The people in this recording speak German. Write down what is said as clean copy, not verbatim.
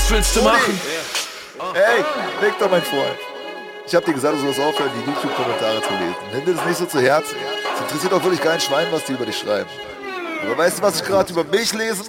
Was willst du machen? Hey, Victor, mein Freund. Ich hab dir gesagt, du sollst aufhören, die YouTube-Kommentare zu lesen. Nimm dir das nicht so zu Herzen. Es interessiert auch wirklich kein Schwein, was die über dich schreiben. Aber weißt du, was ich gerade über mich lese?